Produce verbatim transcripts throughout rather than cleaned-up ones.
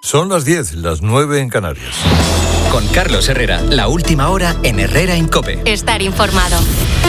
Son las diez, las nueve en Canarias. Con Carlos Herrera, la última hora en Herrera en COPE. Estar informado.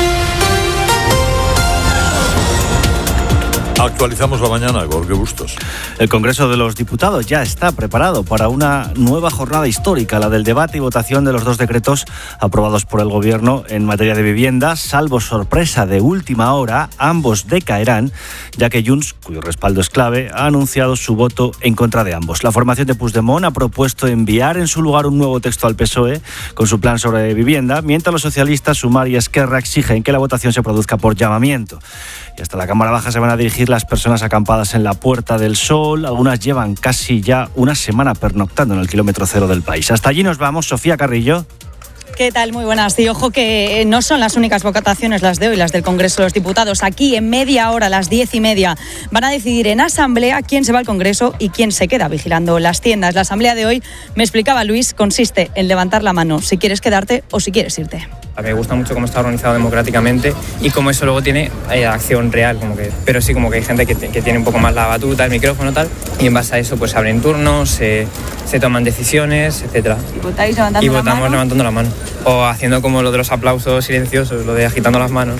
Actualizamos la mañana, Jorge Bustos. El Congreso de los Diputados ya está preparado para una nueva jornada histórica, la del debate y votación de los dos decretos aprobados por el Gobierno en materia de vivienda. Salvo sorpresa de última hora, ambos decaerán, ya que Junts, cuyo respaldo es clave, ha anunciado su voto en contra de ambos. La formación de Puigdemont ha propuesto enviar en su lugar un nuevo texto al P S O E con su plan sobre vivienda, mientras los socialistas, Sumar y Esquerra exigen que la votación se produzca por llamamiento. Y hasta la Cámara Baja se van a dirigir las personas acampadas en la Puerta del Sol. Algunas llevan casi ya una semana pernoctando en el kilómetro cero del país. Hasta allí nos vamos. Sofía Carrillo. ¿Qué tal? Muy buenas. Y ojo que no son las únicas votaciones las de hoy, las del Congreso de los Diputados. Aquí en media hora, a las diez y media, van a decidir en asamblea quién se va al Congreso y quién se queda vigilando las tiendas. La asamblea de hoy, me explicaba Luis, consiste en levantar la mano si quieres quedarte o si quieres irte. A mí me gusta mucho cómo está organizado democráticamente y cómo eso luego tiene eh, acción real, como que, pero sí como que hay gente que, que tiene un poco más la batuta, el micrófono tal, y en base a eso pues se abren turnos, se, se toman decisiones, etcétera. ¿Y votáis levantando y la votamos mano? levantando la mano o haciendo como lo de los aplausos silenciosos, lo de agitando las manos.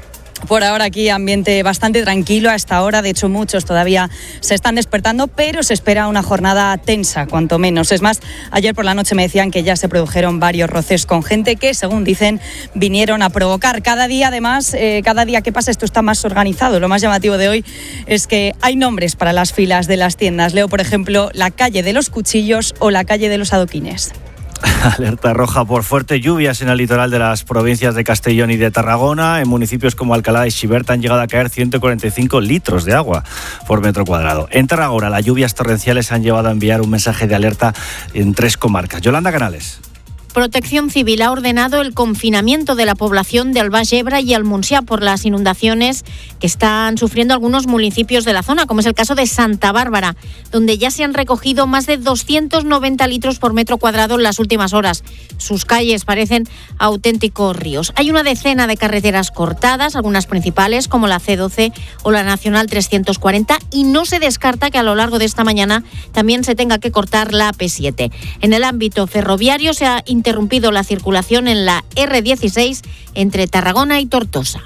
Por ahora aquí ambiente bastante tranquilo a esta hora, de hecho muchos todavía se están despertando, pero se espera una jornada tensa, cuanto menos. Es más, ayer por la noche me decían que ya se produjeron varios roces con gente que, según dicen, vinieron a provocar. Cada día, además, eh, cada día que pasa esto está más organizado. Lo más llamativo de hoy es que hay nombres para las filas de las tiendas. Leo, por ejemplo, la calle de los cuchillos o la calle de los adoquines. Alerta roja por fuertes lluvias en el litoral de las provincias de Castellón y de Tarragona. En municipios como Alcalá y Xiberta han llegado a caer ciento cuarenta y cinco litros de agua por metro cuadrado. En Tarragona, las lluvias torrenciales han llevado a enviar un mensaje de alerta en tres comarcas. Yolanda Canales. Protección Civil ha ordenado el confinamiento de la población de Albaix, Ebre y Almonsià por las inundaciones que están sufriendo algunos municipios de la zona, como es el caso de Santa Bárbara, donde ya se han recogido más de doscientos noventa litros por metro cuadrado en las últimas horas. Sus calles parecen auténticos ríos. Hay una decena de carreteras cortadas, algunas principales como la ce doce o la Nacional trescientos cuarenta, y no se descarta que a lo largo de esta mañana también se tenga que cortar la A P siete. En el ámbito ferroviario se ha interrumpido la circulación en la erre dieciséis entre Tarragona y Tortosa.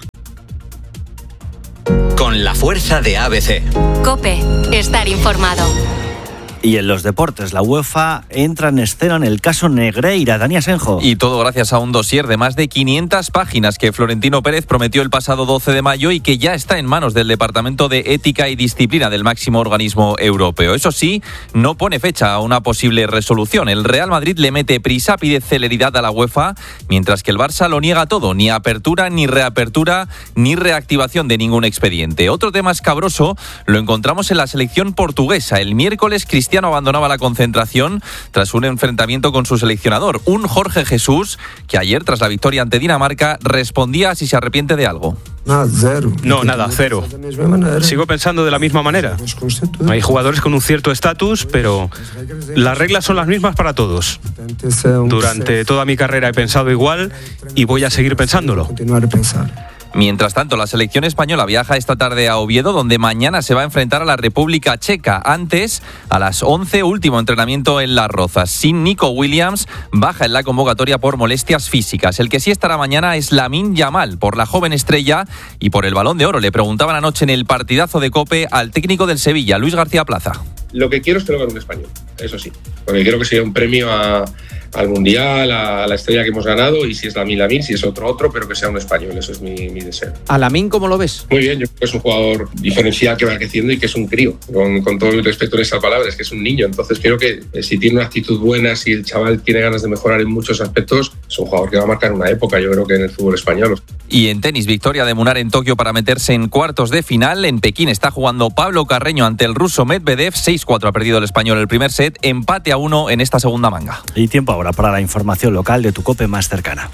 Con la fuerza de A B C. COPE. Estar informado. Y en los deportes, la UEFA entra en escena en el caso Negreira. Dani Asenjo. Y todo gracias a un dossier de más de quinientas páginas que Florentino Pérez prometió el pasado doce de mayo y que ya está en manos del Departamento de Ética y Disciplina del máximo organismo europeo. Eso sí, no pone fecha a una posible resolución. El Real Madrid le mete prisa, pide celeridad a la UEFA, mientras que el Barça lo niega todo. Ni apertura, ni reapertura, ni reactivación de ningún expediente. Otro tema escabroso lo encontramos en la selección portuguesa. El miércoles, Cristiano abandonaba la concentración tras un enfrentamiento con su seleccionador, un Jorge Jesús que ayer, tras la victoria ante Dinamarca, respondía a si se arrepiente de algo. Nada, cero. No, nada, cero. Sigo pensando de la misma manera. Hay jugadores con un cierto estatus, pero las reglas son las mismas para todos. Durante toda mi carrera he pensado igual y voy a seguir pensándolo. Mientras tanto, la selección española viaja esta tarde a Oviedo, donde mañana se va a enfrentar a la República Checa. Antes, a las once, último entrenamiento en Las Rozas. Sin Nico Williams, baja en la convocatoria por molestias físicas. El que sí estará mañana es Lamine Yamal, por la joven estrella y por el Balón de Oro. Le preguntaban anoche en el partidazo de COPE al técnico del Sevilla, Luis García Plaza. Lo que quiero es que lo gane un español, eso sí, porque quiero que sea un premio a, al Mundial, a, a la estrella que hemos ganado, y si es Lamine Lamine, si es otro otro, pero que sea un español, eso es mi, mi deseo. ¿A Lamine cómo lo ves? Muy bien, yo creo que es un jugador diferencial que va creciendo y que es un crío, con, con todo el respeto en esta palabra, es que es un niño, entonces creo que si tiene una actitud buena, si el chaval tiene ganas de mejorar en muchos aspectos, es un jugador que va a marcar una época, yo creo que en el fútbol español. Y en tenis, victoria de Munar en Tokio para meterse en cuartos de final. En Pekín está jugando Pablo Carreño ante el ruso Medvedev. seis cuatro ha perdido el español el primer set. Empate a uno en esta segunda manga. Y tiempo ahora para la información local de tu COPE más cercana.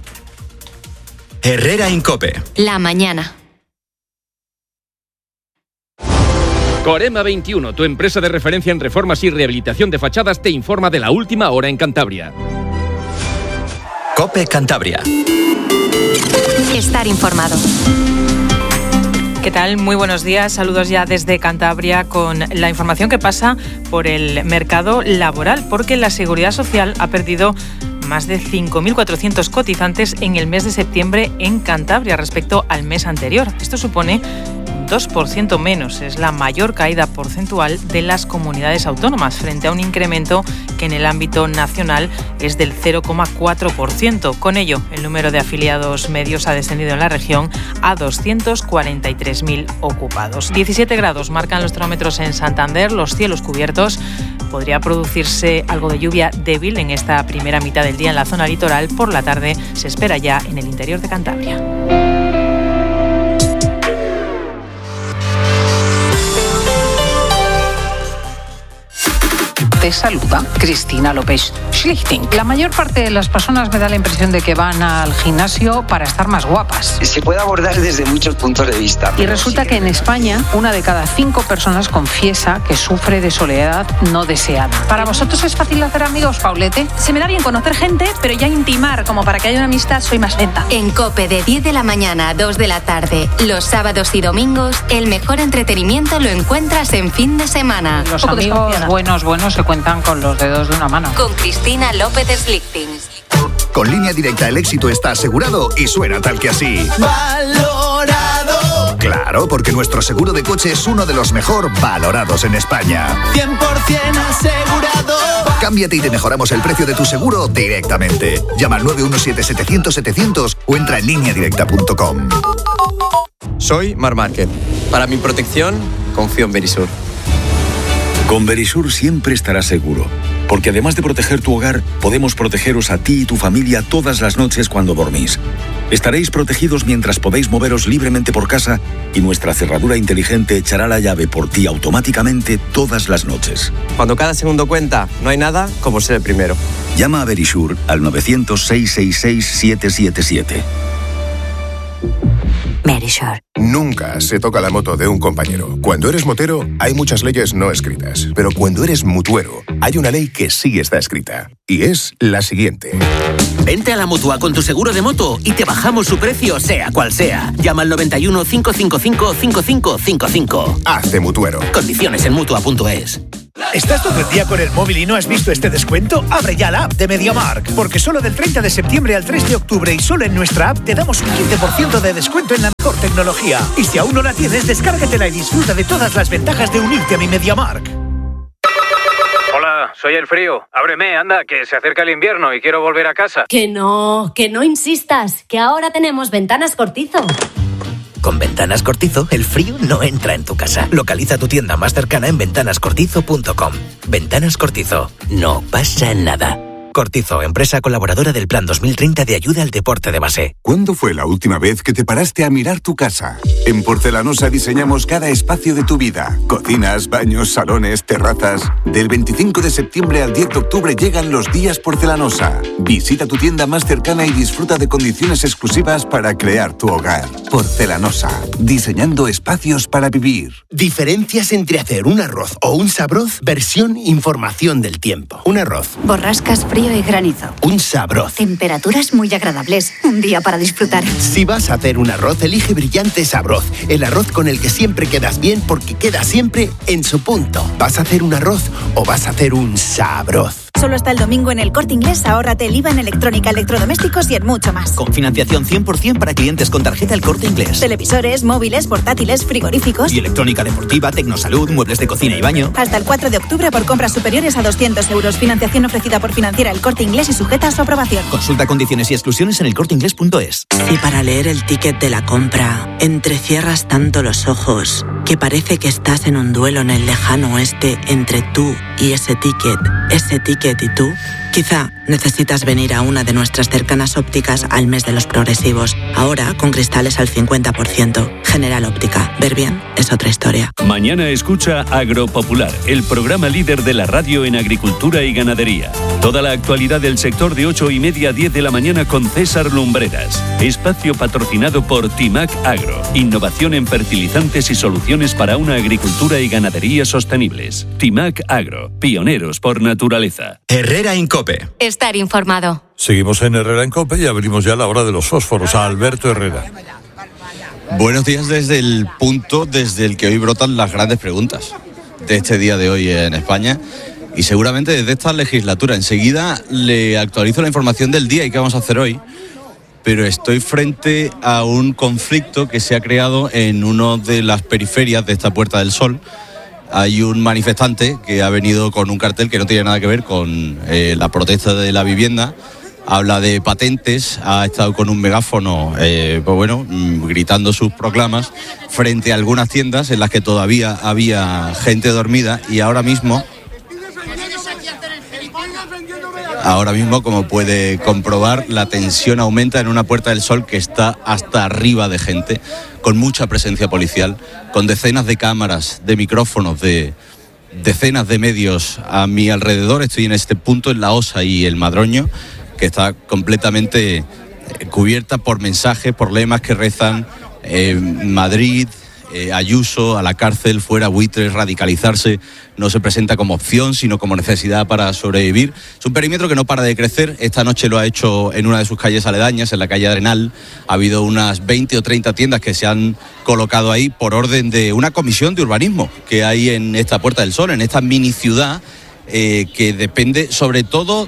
Herrera en COPE. La mañana. Corema veintiuno, tu empresa de referencia en reformas y rehabilitación de fachadas, te informa de la última hora en Cantabria. COPE Cantabria. Estar informado. ¿Qué tal? Muy buenos días. Saludos ya desde Cantabria con la información que pasa por el mercado laboral, porque la Seguridad Social ha perdido más de cinco mil cuatrocientos cotizantes en el mes de septiembre en Cantabria respecto al mes anterior. Esto supone dos por ciento menos. Es la mayor caída porcentual de las comunidades autónomas, frente a un incremento que en el ámbito nacional es del cero coma cuatro por ciento. Con ello, el número de afiliados medios ha descendido en la región a doscientos cuarenta y tres mil ocupados. diecisiete grados marcan los termómetros en Santander, los cielos cubiertos. Podría producirse algo de lluvia débil en esta primera mitad del día en la zona litoral. Por la tarde se espera ya en el interior de Cantabria. Te saluda Cristina López Schlichting. La mayor parte de las personas me da la impresión de que van al gimnasio para estar más guapas. Se puede abordar desde muchos puntos de vista. Y resulta que en España una de cada cinco personas confiesa que sufre de soledad no deseada. ¿Para vosotros es fácil hacer amigos, Paulete? Se me da bien conocer gente, pero ya intimar como para que haya una amistad soy más lenta. En COPE de diez de la mañana a dos de la tarde, los sábados y domingos, el mejor entretenimiento lo encuentras en fin de semana. Los amigos buenos, buenos se cuentan con los dedos de una mano. Con Cristina López Slichting. Con Línea Directa el éxito está asegurado y suena tal que así. ¡Valorado! Claro, porque nuestro seguro de coche es uno de los mejor valorados en España. cien por ciento asegurado. Cámbiate y te mejoramos el precio de tu seguro directamente. Llama al nueve uno siete setecientos setecientos o entra en línea directa punto com. Soy Mar Márquez. Para mi protección, confío en Verisur. Con Verisur siempre estarás seguro, porque además de proteger tu hogar, podemos protegeros a ti y tu familia todas las noches cuando dormís. Estaréis protegidos mientras podéis moveros libremente por casa y nuestra cerradura inteligente echará la llave por ti automáticamente todas las noches. Cuando cada segundo cuenta, no hay nada como ser el primero. Llama a Verisur al nueve cero cero, seis seis seis, siete siete siete. Verisur. Nunca se toca la moto de un compañero. Cuando eres motero, hay muchas leyes no escritas. Pero cuando eres mutuero, hay una ley que sí está escrita. Y es la siguiente. Vente a la Mutua con tu seguro de moto y te bajamos su precio, sea cual sea. Llama al noventa y uno, cinco cinco cinco, cinco cinco cinco cinco. Hazte mutuero. Condiciones en mutua punto es. ¿Estás todo el día con el móvil y no has visto este descuento? Abre ya la app de MediaMarkt, porque solo del treinta de septiembre al tres de octubre y solo en nuestra app te damos un quince por ciento de descuento en la mejor tecnología. Y si aún no la tienes, descárgatela y disfruta de todas las ventajas de unirte a mi MediaMarkt. Hola, soy el frío. Ábreme, anda, que se acerca el invierno y quiero volver a casa. Que no, que no insistas, que ahora tenemos Ventanas Cortizo. Con Ventanas Cortizo, el frío no entra en tu casa. Localiza tu tienda más cercana en ventanas cortizo punto com. Ventanas Cortizo. No pasa nada. Cortizo, empresa colaboradora del Plan dos mil treinta de ayuda al deporte de base. ¿Cuándo fue la última vez que te paraste a mirar tu casa? En Porcelanosa diseñamos cada espacio de tu vida. Cocinas, baños, salones, terrazas. Del veinticinco de septiembre al diez de octubre llegan los días Porcelanosa. Visita tu tienda más cercana y disfruta de condiciones exclusivas para crear tu hogar. Porcelanosa, diseñando espacios para vivir. Diferencias entre hacer un arroz o un sabroz, versión información del tiempo. Un arroz. Borrascas, frío y granizo. Un sabroz. Temperaturas muy agradables. Un día para disfrutar. Si vas a hacer un arroz, elige Brillante Sabroz. El arroz con el que siempre quedas bien porque queda siempre en su punto. ¿Vas a hacer un arroz o vas a hacer un sabroz? Solo hasta el domingo en el Corte Inglés, ahórrate el I V A en electrónica, electrodomésticos y en mucho más. Con financiación cien por ciento para clientes con tarjeta El Corte Inglés. Televisores, móviles, portátiles, frigoríficos. Y electrónica deportiva, tecnosalud, muebles de cocina y baño. Hasta el cuatro de octubre por compras superiores a doscientos euros. Financiación ofrecida por Financiera El Corte Inglés y sujeta a su aprobación. Consulta condiciones y exclusiones en el corte inglés punto es. Y para leer el ticket de la compra, entrecierras tanto los ojos que parece que estás en un duelo en el lejano oeste entre tú y ese ticket, ese ticket y tú. Quizá necesitas venir a una de nuestras cercanas ópticas al mes de los progresivos. Ahora con cristales al cincuenta por ciento. General Óptica. Ver bien es otra historia. Mañana escucha Agropopular, el programa líder de la radio en agricultura y ganadería. Toda la actualidad del sector de ocho y media a diez de la mañana con César Lumbreras. Espacio patrocinado por Timac Agro. Innovación en fertilizantes y soluciones para una agricultura y ganadería sostenibles. Timac Agro. Pioneros por naturaleza. Herrera en COPE. Estar informado. Seguimos en Herrera en COPE y abrimos ya la hora de los fósforos a Alberto Herrera. Buenos días desde el punto desde el que hoy brotan las grandes preguntas de este día de hoy en España y seguramente desde esta legislatura. Enseguida le actualizo la información del día y qué vamos a hacer hoy, pero estoy frente a un conflicto que se ha creado en una de las periferias de esta Puerta del Sol. Hay un manifestante que ha venido con un cartel que no tiene nada que ver con eh, la protesta de la vivienda. Habla de patentes, ha estado con un megáfono, eh, pues bueno, gritando sus proclamas frente a algunas tiendas en las que todavía había gente dormida y ahora mismo, ahora mismo, como puede comprobar, la tensión aumenta en una Puerta del Sol que está hasta arriba de gente, con mucha presencia policial, con decenas de cámaras, de micrófonos, de decenas de medios a mi alrededor. Estoy en este punto en La Osa y el Madroño, que está completamente cubierta por mensajes, por lemas que rezan eh, Madrid, eh, Ayuso, a la cárcel, fuera buitres, radicalizarse no se presenta como opción, sino como necesidad para sobrevivir. Es un perímetro que no para de crecer. Esta noche lo ha hecho en una de sus calles aledañas, en la calle Arenal. Ha habido unas veinte o treinta tiendas que se han colocado ahí por orden de una comisión de urbanismo que hay en esta Puerta del Sol, en esta mini ciudad, Eh, que depende sobre todo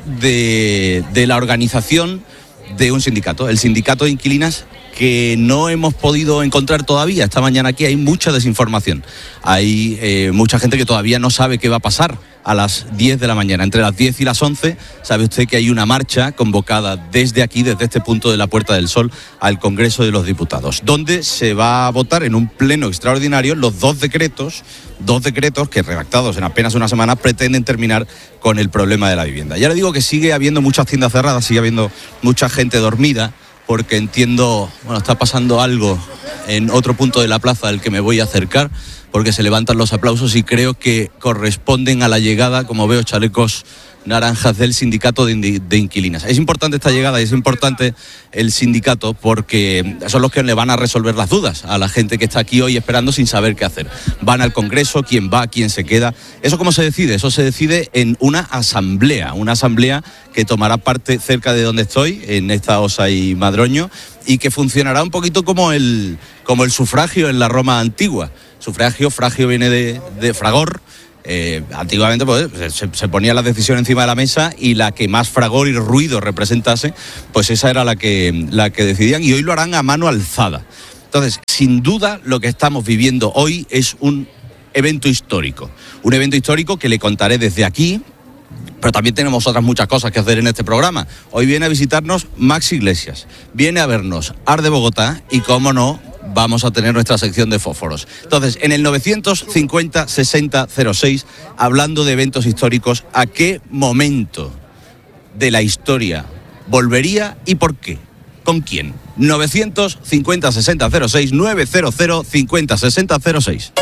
de, de la organización de un sindicato, el sindicato de inquilinas, que no hemos podido encontrar todavía. Esta mañana aquí hay mucha desinformación, hay eh, mucha gente que todavía no sabe qué va a pasar a las diez de la mañana. Entre las diez y las once, sabe usted que hay una marcha convocada desde aquí, desde este punto de la Puerta del Sol, al Congreso de los Diputados, donde se va a votar en un pleno extraordinario los dos decretos, dos decretos que, redactados en apenas una semana, pretenden terminar con el problema de la vivienda. Ya le digo que sigue habiendo muchas tiendas cerradas, sigue habiendo mucha gente dormida, porque entiendo, bueno, está pasando algo en otro punto de la plaza al que me voy a acercar, porque se levantan los aplausos y creo que corresponden a la llegada, como veo, chalecos naranjas del sindicato de, de inquilinas. Es importante esta llegada y es importante el sindicato porque son los que le van a resolver las dudas a la gente que está aquí hoy esperando sin saber qué hacer. Van al Congreso, quién va, quién se queda. ¿Eso cómo se decide? Eso se decide en una asamblea, una asamblea que tomará parte cerca de donde estoy, en esta Osa y Madroño, y que funcionará un poquito como el, como el sufragio en la Roma antigua. Sufragio, fragio viene de, de fragor. Eh, antiguamente pues, se, se ponía la decisión encima de la mesa y la que más fragor y ruido representase, pues esa era la que, la que decidían, y hoy lo harán a mano alzada. Entonces, sin duda, lo que estamos viviendo hoy es un evento histórico. Un evento histórico que le contaré desde aquí, pero también tenemos otras muchas cosas que hacer en este programa. Hoy viene a visitarnos Max Iglesias, viene a vernos Ar de Bogotá y, cómo no, vamos a tener nuestra sección de fósforos. Entonces, en el novecientos cincuenta sesenta cero seis, hablando de eventos históricos, ¿a qué momento de la historia volvería y por qué? ¿Con quién? novecientos cincuenta sesenta cero seis, novecientos cincuenta sesenta cero seis.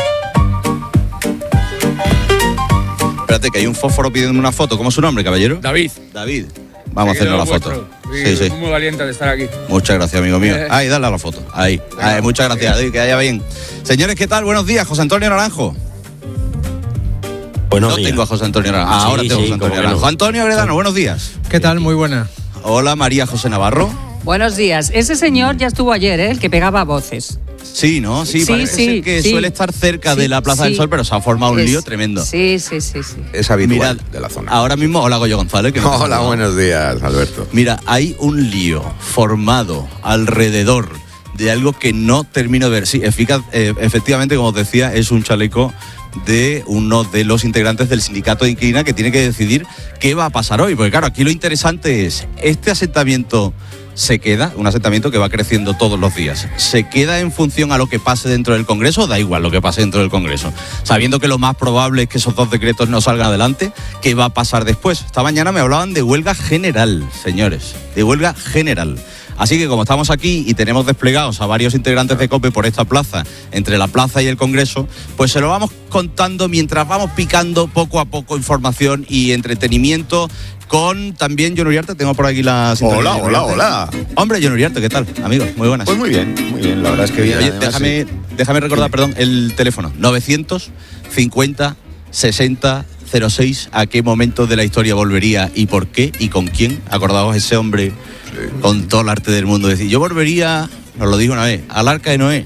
Espérate, que hay un fósforo pidiendo una foto. ¿Cómo es su nombre, caballero? David. David. Vamos a hacernos la foto. Sí, sí. Muy valiente de estar aquí. Muchas gracias, amigo mío. Ahí, dale a la foto. Ahí. Ahí, muchas gracias, David, que vaya bien. Señores, ¿qué tal? Buenos días, José Antonio Naranjo. Buenos no días. tengo a José Antonio Naranjo. Ah, sí, ahora tengo a sí, José Antonio no. Naranjo. Antonio Agredano, buenos días. ¿Qué tal? Muy buena. Hola, María José Navarro. Buenos días. Ese señor ya estuvo ayer, ¿eh? El que pegaba voces. Sí, ¿no? Sí, sí, parece sí, que sí. suele estar cerca sí, de la Plaza sí. del Sol, pero se ha formado un es, lío tremendo. Sí, sí, sí, sí. Es habitual. Mirad, de la zona. Ahora mismo, hola Goyo González. Que no hola, buenos días, Alberto. Mira, hay un lío formado alrededor de algo que no termino de ver. Sí, eficaz, eh, efectivamente, como os decía, es un chaleco de uno de los integrantes del sindicato de inquilina que tiene que decidir qué va a pasar hoy. Porque claro, aquí lo interesante es, este asentamiento se queda, un asentamiento que va creciendo todos los días, ¿se queda en función a lo que pase dentro del Congreso? Da igual lo que pase dentro del Congreso, sabiendo que lo más probable es que esos dos decretos no salgan adelante. ¿Qué va a pasar después? Esta mañana me hablaban de huelga general, señores, de huelga general. Así que como estamos aquí y tenemos desplegados a varios integrantes de COPE por esta plaza, entre la plaza y el Congreso, pues se lo vamos contando mientras vamos picando poco a poco información y entretenimiento con también John Uriarte. Tengo por aquí la sintonía. Hola, hola, hola. Hombre, John Uriarte, ¿qué tal? Amigos, muy buenas. Pues muy bien, muy bien, la verdad es que bien. Oye, Además, déjame, sí. déjame recordar, perdón, el teléfono. novecientos cincuenta sesenta cero seis. ¿A qué momento de la historia volvería y por qué y con quién? Acordaos ese hombre con todo el arte del mundo. Decir, yo volvería, nos lo dijo una vez, al Arca de Noé.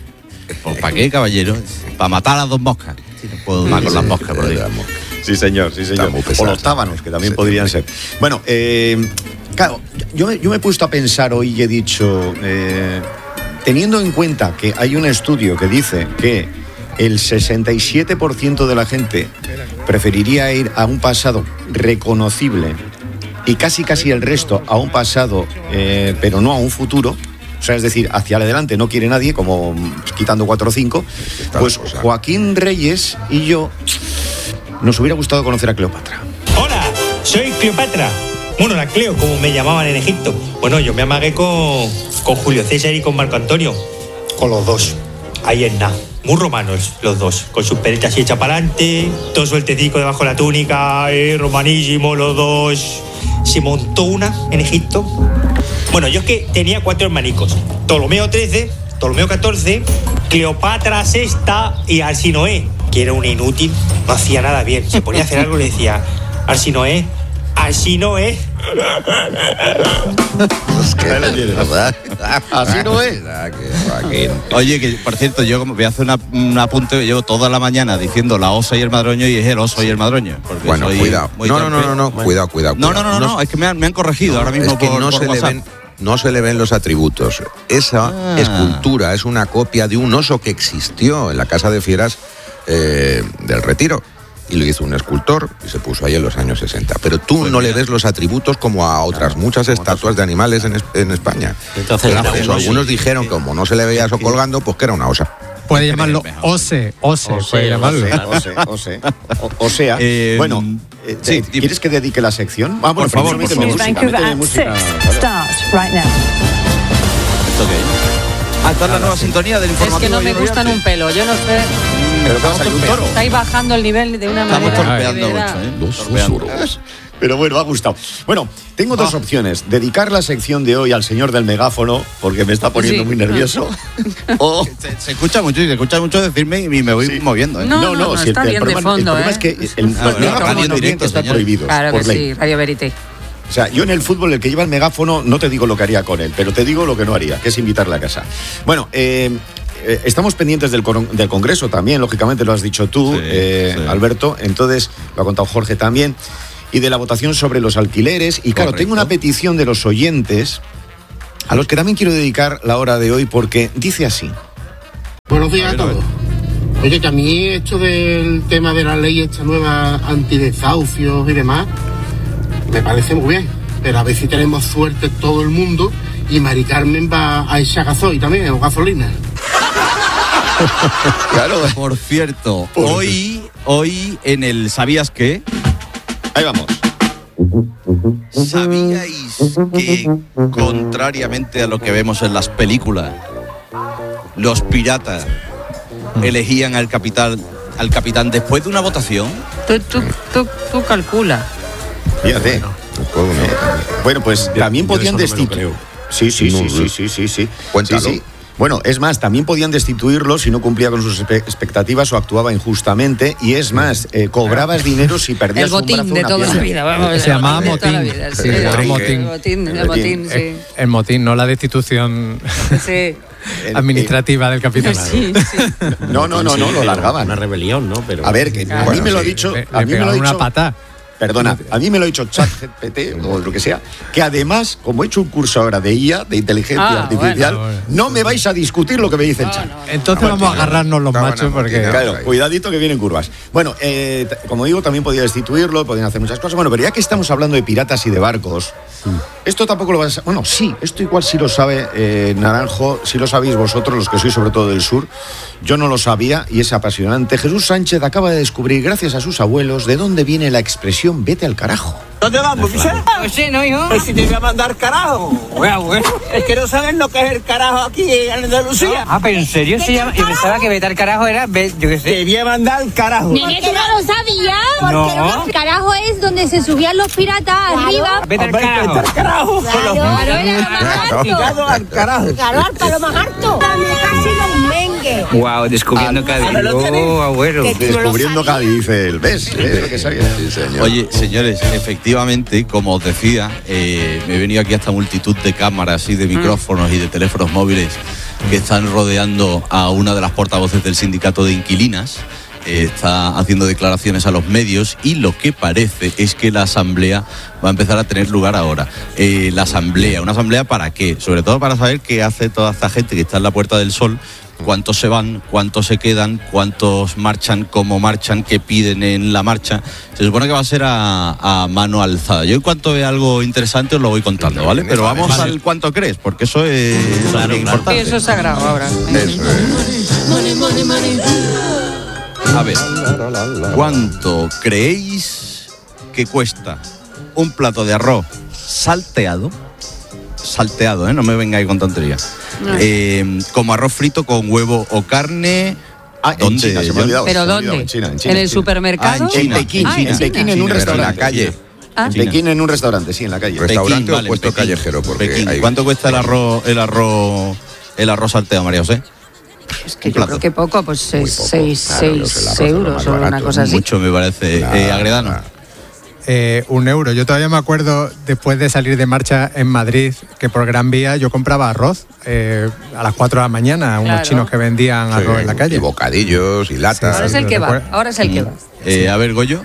Pues ¿para qué, caballero? Para matar a las dos moscas. Sí, no puedo más con las moscas, por Dios. Sí, señor, sí, señor. O los tábanos, que también sí, podrían ser. Bueno, eh, claro, yo, yo me he puesto a pensar hoy y he dicho, eh, teniendo en cuenta que hay un estudio que dice que el sesenta y siete por ciento de la gente preferiría ir a un pasado reconocible y casi casi el resto a un pasado, eh, pero no a un futuro. O sea, es decir, hacia adelante no quiere nadie, como quitando cuatro o cinco. Pues Joaquín Reyes y yo nos hubiera gustado conocer a Cleopatra. Hola, soy Cleopatra. Bueno, la Cleo, como me llamaban en Egipto. Bueno, yo me amagué con, con Julio César y con Marco Antonio. Con los dos. Ahí en nada. Muy romanos los dos. Con sus peretas así hechas para adelante, todo sueltecico debajo de la túnica, eh, romanísimo los dos. Se montó una en Egipto. Bueno, yo es que tenía cuatro hermanicos. Ptolomeo trece, Ptolomeo catorce, Cleopatra sexta y Arsinoé, que era un inútil, no hacía nada bien. Se ponía a hacer algo y le decía, Arsinoé, Arsinoé. Es que ¿verdad? Así no es. Oye, que por cierto, yo voy a hacer una, un apunte, llevo toda la mañana diciendo la osa y el madroño y es el oso y el madroño. Bueno, cuidado. No, no, no, no, no, cuidado, cuidado. No, no, no, no, es que me han, me han corregido no, ahora mismo es que por, no por se le ven. No se le ven los atributos. Esa ah. escultura es una copia de un oso que existió en la Casa de Fieras eh, del Retiro. Y lo hizo un escultor y se puso ahí en los años sesenta. Pero tú pues no mira. le ves los atributos como a otras claro, muchas estatuas de animales en, en España. Entonces, claro, eso, algunos dijeron que como no se le veía eso colgando, pues que era una osa. Puede llamarlo ose, ose, ose puede llamarlo. Ose, ose, o, o sea, eh, bueno, eh, sí, ¿quieres que dedique la sección? Ah, bueno, por favor, por favor. Vancouver música, starts right now. ¿Esto qué? Ah, esta es la nueva sintonía del informativo. Es que no me gustan un pelo, yo no sé. Pero que vas a ir un toro. Estáis bajando el nivel de una manera. Estamos torpeando mucho, ¿eh? Los susurros. Pero bueno, ha gustado. Bueno, tengo dos oh. opciones. Dedicar la sección de hoy al señor del megáfono, porque me está poniendo sí. muy nervioso. o... se, se escucha mucho y se escucha mucho decirme y me voy sí. moviendo. ¿eh? No, no, no, no si está el, bien el, de fondo, el problema ¿eh? es que el, no, el megáfono no, directo, está señor. prohibido. Claro por que ley. sí, Radio Verité. O sea, yo en el fútbol, el que lleva el megáfono, no te digo lo que haría con él, pero te digo lo que no haría, que es invitarle a casa. Bueno, eh, eh, estamos pendientes del, del Congreso también, lógicamente lo has dicho tú, sí, eh, sí. Alberto, entonces lo ha contado Jorge también, y de la votación sobre los alquileres. Y claro, Correcto. tengo una petición de los oyentes, a los que también quiero dedicar la hora de hoy, porque dice así. Buenos días a, a todos. Oye, que a mí esto del tema de la ley esta nueva antidesahucios y demás, me parece muy bien, pero a ver si tenemos suerte todo el mundo y Mari Carmen va a echar gasoil también, o gasolina. Claro, por cierto, por hoy, hoy en el ¿Sabías qué? Ahí vamos. ¿Sabíais que, contrariamente a lo que vemos en las películas, los piratas elegían al capitán, al capitán después de una votación? Tú, tú, tú, tú calcula. Fíjate. Bueno, eh, bueno, pues también podían destituir. Sí, sí, sí, sí, sí, sí, sí. Cuéntalo. Sí, sí. Bueno, es más, también podían destituirlo si no cumplía con sus expectativas o actuaba injustamente. Y es más, eh, cobrabas dinero si perdías un brazo. El botín de toda la vida. Vamos, se llamaba motín. Sí, se llamaba motín. El motín, el motín, sí. El, el motín, no la destitución sí. administrativa del capitán. Sí, sí. No, no, no, no, lo largaban. Una rebelión, ¿no? Pero a ver, que claro, a mí me lo ha dicho. Le, a mí le me lo ha dicho. Una pata. Perdona, a mí me lo ha dicho ChatGPT o lo que sea, que además, como he hecho un curso ahora de I A, de inteligencia ah, artificial, bueno, bueno. no me vais a discutir lo que me dice el no, chat. No, no. Entonces vamos a agarrarnos los machos porque... Claro, cuidadito que vienen curvas. Bueno, eh, como digo, también podía destituirlo, podían hacer muchas cosas. Bueno, pero ya que estamos hablando de piratas y de barcos, sí. esto tampoco lo vas a... Bueno, sí, esto igual sí lo sabe eh, Naranjo, sí lo sabéis vosotros, los que sois sobre todo del sur. Yo no lo sabía y es apasionante. Jesús Sánchez acaba de descubrir, gracias a sus abuelos, de dónde viene la expresión vete al carajo. ¿Dónde vamos, Michelle? Pues sí, ¿no, hijo? Pues si te voy a mandar carajo. Bueno, bueno. Es que no saben lo que es el carajo aquí en Andalucía. Ah, pero ¿en serio se llama? Yo pensaba que vete al carajo era, yo qué sé. Te voy a mandar carajo. Nene, ¿tú no lo sabías? No. El carajo es donde se subían los piratas arriba. Vete al carajo. Vete al carajo. Claro, claro, era lo más harto. Claro, al carajo. Claro, al palo más harto. Casi los mengues. Wow, descubriendo Cádiz. Oh, abuelo. Descubriendo Cádiz, dice él. ¿Ves? ¿Ves lo que sabía? Sí, señor. Oye, señores, efectivamente, como os decía, eh, me he venido aquí hasta multitud de cámaras y de micrófonos mm. y de teléfonos móviles que están rodeando a una de las portavoces del sindicato de inquilinas. Eh, está haciendo declaraciones a los medios y lo que parece es que la asamblea va a empezar a tener lugar ahora. Eh, la asamblea, ¿una asamblea para qué? Sobre todo para saber qué hace toda esta gente que está en la Puerta del Sol, cuántos se van, cuántos se quedan, cuántos marchan, cómo marchan, qué piden en la marcha. Se supone que va a ser a, a mano alzada. Yo en cuanto vea algo interesante os lo voy contando, ¿vale? Pero vamos vale. al cuánto crees, porque eso es claro, claro. importante. Eso es sagrado ahora. Eso es. A ver, ¿cuánto creéis que cuesta un plato de arroz salteado? Salteado, ¿eh? No me vengáis con tonterías. No. Eh, como arroz frito con huevo o carne. Ah, ¿dónde? En China, se me ha olvidado. ¿Pero dónde? En, China, en, China, ¿En el China. supermercado? Ah, en, China. en Pekín, ah, China, en Pekín, en un restaurante. En la calle. ¿Ah? En Pekín, en un restaurante, sí, en la calle. ¿Restaurante Pekín, o vale, puesto Pekín. callejero? Porque Pekín. hay... ¿Cuánto cuesta el arroz, el arroz, el arroz salteado, María José? Es que yo creo que poco, pues seis, seis, claro, seis euros o una cosa así. Mucho me parece. Nah, eh, Agredano. nah. Eh, un euro. Yo todavía me acuerdo, después de salir de marcha en Madrid, que por Gran Vía yo compraba arroz eh, a las cuatro de la mañana, unos Claro. chinos que vendían Sí, arroz en la calle. Y bocadillos y latas. Ahora es el que va, ahora es el que va. Eh, a ver, Goyo.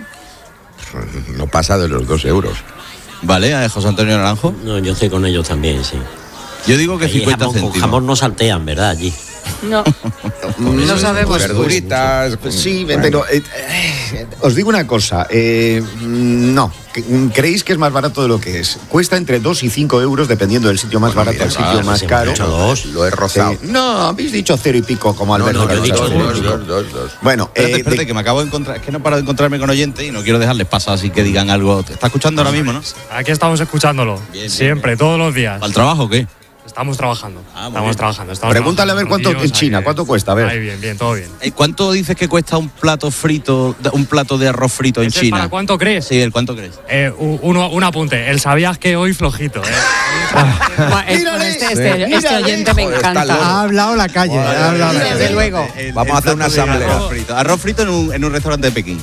No pasa de los dos euros. Vale, a José Antonio Naranjo. No, yo estoy con ellos también, sí. Yo digo que Allí cincuenta jamón, céntimos. con jamón no saltean, ¿verdad? Allí. No, no sabemos. Verduritas. Pues sí, pero eh, eh, os digo una cosa. Eh, no, creéis que es más barato de lo que es. Cuesta entre dos y cinco euros dependiendo del sitio más Bueno, barato al mira, sitio ah, más sí, caro. hemos dicho dos. Lo he rozado. Eh, no, habéis dicho cero y pico como No, Alberto. no, que yo ha he dicho dicho cero y dos, pico. dos, dos, dos. Bueno, Espérate, eh, espérate, de- que me acabo de encontrar. Es que no paro de encontrarme con oyentes y no quiero dejarles pasar, así que digan algo. ¿Te está escuchando ahora mismo, no? Aquí estamos escuchándolo. bien, Siempre, bien. todos los días. ¿Al trabajo o qué? Estamos trabajando. Ah, muy estamos bien. trabajando. Estamos Pregúntale a ver trabajando. cuánto en China, Aquí, cuánto cuesta, a ver. Ahí, bien, bien, todo bien. Eh, ¿Cuánto dices que cuesta un plato frito, un plato de arroz frito en ¿Ese es China? ¿Para cuánto crees? Sí, ¿el cuánto crees? Eh, u- uno, un apunte. El sabías que hoy flojito, ¿eh? Buah, es- Mírale, este, este, mírale. este oyente me Joder, está encanta. loco. Ha hablado la calle, ha hablado la Desde calle. luego. El- Vamos el a hacer una plato de asamblea. Arroz frito, arroz frito en, un, en un restaurante de Pekín.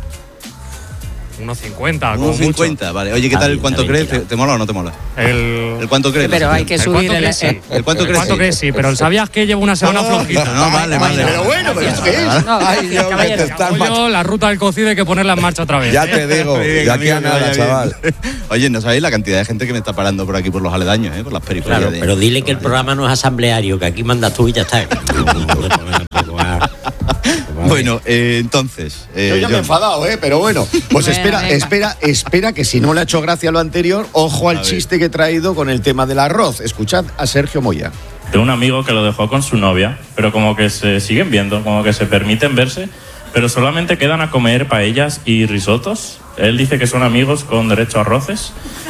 unos cincuenta, como unos cincuenta, vale. Oye, ¿qué Está tal el bien, cuánto está bien crees? ¿Te, tirado. te mola o no te mola? mucho. El... ¿El cuánto crees? Pero hay que ¿El subir cuánto el, crees? Sí. ¿El cuánto ¿El crees? cuánto crees? Sí, pero el sabías que llevo una semana flojita. No, vale, vale. Pero bueno, pero ¿esto qué es? No, Ay, Dios, caballero. que te estás Hago yo la ruta del cocido hay que ponerla en marcha otra vez. Ya ¿eh? te digo, Muy bien, de aquí a amigo, que nada, vaya chaval. bien. Oye, no sabéis la cantidad de gente que me está parando por aquí, por los aledaños, ¿eh? Por las periferias. Claro, de- pero dile que el programa no es asambleario, que aquí mandas tú y ya está. Bueno, eh, entonces. eh, Yo ya me he John, enfadado, ¿eh? Pero bueno, pues Bueno, espera, venga. espera, espera, que si no le ha hecho gracia lo anterior, ojo al A ver. chiste que he traído con el tema del arroz. Escuchad a Sergio Moya. Tengo un amigo que lo dejó con su novia, pero como que se siguen viendo, como que se permiten verse, pero solamente quedan a comer paellas y risotos. Él dice que son amigos con derecho a roces.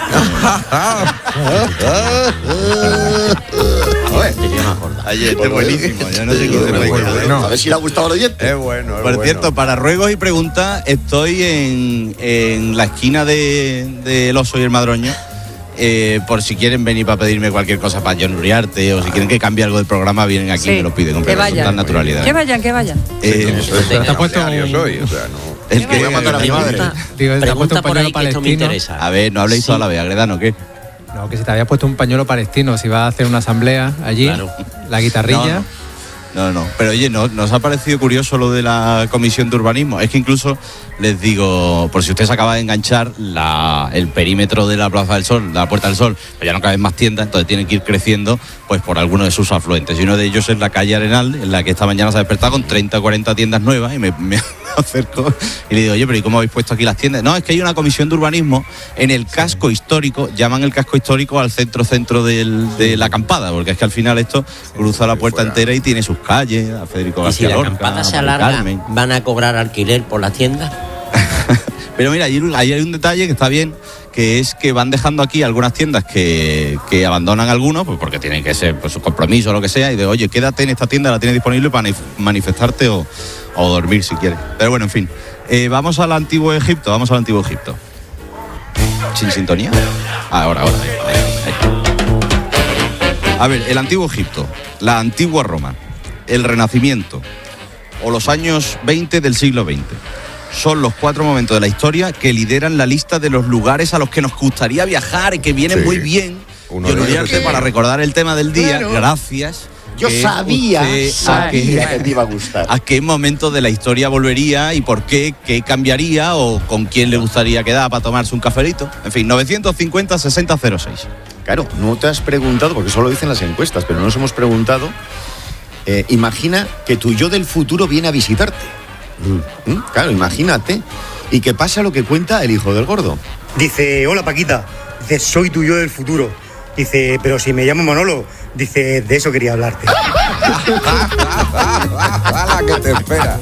Ayer, este es buenísimo. Yo no sé quién se lo diga. A ver si le ha gustado al oyente. Es bueno, es Por bueno. cierto, para ruegos y preguntas, estoy en, en la esquina de, de El Oso y el Madroño. Eh, por si quieren venir para pedirme cualquier cosa para John Uriarte o si quieren que cambie algo del programa, vienen aquí y Sí, me lo piden con que vayan. total naturalidad. Que vayan, que vayan. Eh, Te ha puesto Yo un- soy, o sea, no. el que Voy a matar a mi madre. Digo, te ha puesto Pregunta un por pañuelo ahí que esto me palestino. interesa. A ver, no habléis Sí. toda la vez, Agredano, ¿qué? No, que si te había puesto un pañuelo palestino, si va a hacer una asamblea allí, Claro. la guitarrilla. No, no, no. Pero oye, ¿no, ¿nos ha parecido curioso lo de la comisión de urbanismo? Es que incluso les digo, por si usted se acaba de enganchar, la, el perímetro de la Plaza del Sol, la Puerta del Sol, pues ya no caben más tiendas, entonces tienen que ir creciendo pues por alguno de sus afluentes. Y uno de ellos es la calle Arenal, en la que esta mañana se ha despertado con treinta o cuarenta tiendas nuevas y me, me acerco y le digo, oye, pero ¿y cómo habéis puesto aquí las tiendas? No, es que hay una comisión de urbanismo en el casco histórico, llaman el casco histórico al centro-centro del- de la acampada, porque es que al final esto cruza la puerta entera y tiene sus calles, a Federico Y si García la Lorca, acampada se Mari alarga, Carmen. ¿van a cobrar alquiler por las tiendas? Pero mira, ahí ahí hay un detalle que está bien, que es que van dejando aquí algunas tiendas que, que abandonan algunos, pues porque tienen que ser pues, su compromiso o lo que sea, y de oye, quédate en esta tienda, la tienes disponible para manif- manifestarte o, o dormir si quieres. Pero bueno, en fin. Eh, vamos al antiguo Egipto, vamos al antiguo Egipto. ¿Sin sintonía? Ah, ahora, ahora. ahí, ahí, ahí. A ver, el antiguo Egipto, la antigua Roma, el Renacimiento o los años veinte del siglo veinte. Son los cuatro momentos de la historia que lideran la lista de los lugares a los que nos gustaría viajar y que vienen Sí. muy bien. Uno Yo de lo ellos Uriarte es- para recordar el tema del día, Claro. gracias Yo qué sabía, usted- sabía a qué- que te iba a gustar. ¿A qué momento de la historia volvería y por qué? ¿Qué cambiaría o con quién le gustaría quedar para tomarse un cafelito? En fin, novecientos cincuenta sesenta cero seis. Claro, no te has preguntado, porque eso lo dicen las encuestas, pero no nos hemos preguntado. eh, imagina que tu yo del futuro viene a visitarte. ¿Mm? Claro, imagínate. Y que pasa lo que cuenta el hijo del gordo. Dice, hola Paquita, dice, soy tu yo del futuro. Dice, pero si me llamo Manolo, dice, de eso quería hablarte. ¡Hala, que te espera!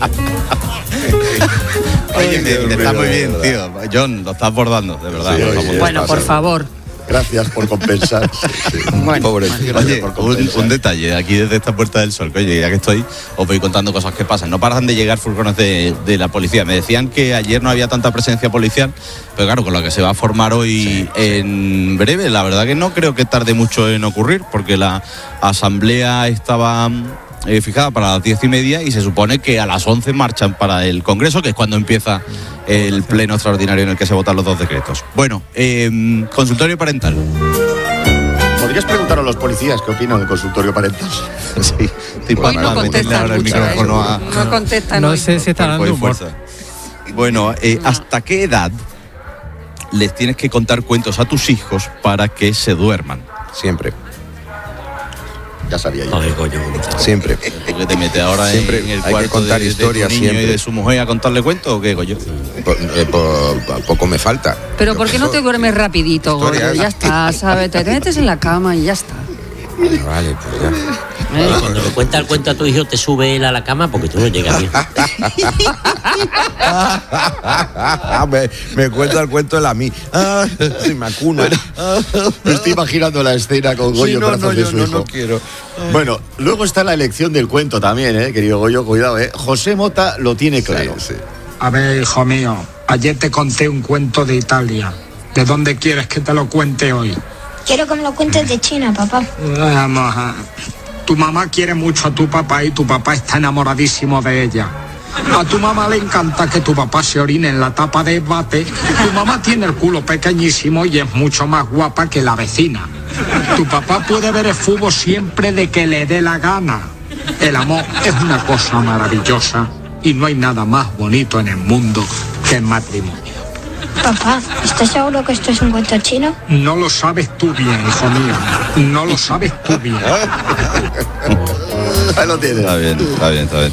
Oye, Ay, me- Dios me está mío, muy de bien, verdad. tío. John, lo estás bordando, de verdad. Sí, lo estás oye, bordando. Bueno, por favor. Gracias por compensar. Sí, sí. Bueno, Pobrecito, Oye, por un, compensar. un detalle aquí desde esta Puerta del Sol, que oye, ya que estoy, os voy contando cosas que pasan. No paran de llegar furgones de, de la policía. Me decían que ayer no había tanta presencia policial, pero claro, con lo que se va a formar hoy Sí, en breve, la verdad que no creo que tarde mucho en ocurrir, porque la asamblea estaba eh, fijada para las diez y media y se supone que a las once marchan para el Congreso, que es cuando empieza el pleno extraordinario en el que se votan los dos decretos. Bueno, eh, consultorio parental. ¿Podrías preguntar a los policías qué opinan del consultorio parental? Sí, estoy Hoy no para meterle contestan ahora el mucho, micrófono ¿eh? a... No contestan No hoy. sé si está Cuerpo y dando humor. fuerza. Bueno, eh, ¿hasta qué edad les tienes que contar cuentos a tus hijos para que se duerman? Siempre, Ya sabía yo. Joder, coño. siempre. Porque te metes ahora Siempre en el hay que cuarto contar de, de historias tu niño siempre. y de su mujer a contarle cuentos o qué, coño? Po- eh, po- po- poco me falta. Pero Yo ¿por qué no pienso- te duermes rapidito, gordo? Historias. Ya está, ¿sabes? Te metes en la cama y ya está. Vale, vale, pues ya. ¿Eh? Y cuando le cuenta el cuento a tu hijo, te sube él a la cama porque tú no llegas bien. me, me cuenta el cuento de la mí. Ah, sí, me acuno. Me estoy imaginando la escena con Goyo Sí, en no, brazos no, de yo su no, hijo. no quiero. Bueno, luego está la elección del cuento también, ¿eh, querido Goyo? Cuidado, ¿eh? José Mota lo tiene claro. Sí, sí. A ver, hijo mío, ayer te conté un cuento de Italia. ¿De dónde quieres que te lo cuente hoy? Quiero que me lo cuentes de China, papá. Vamos a... Tu mamá quiere mucho a tu papá y tu papá está enamoradísimo de ella. A tu mamá le encanta que tu papá se orine en la tapa de bate. Tu mamá tiene el culo pequeñísimo y es mucho más guapa que la vecina. Tu papá puede ver el fútbol siempre de que le dé la gana. El amor es una cosa maravillosa y no hay nada más bonito en el mundo que el matrimonio. Papá, ¿estás seguro que esto es un cuento chino? No lo sabes tú bien, hijo mío. No lo sabes tú bien. Ahí lo tienes. Está bien, está bien, está bien.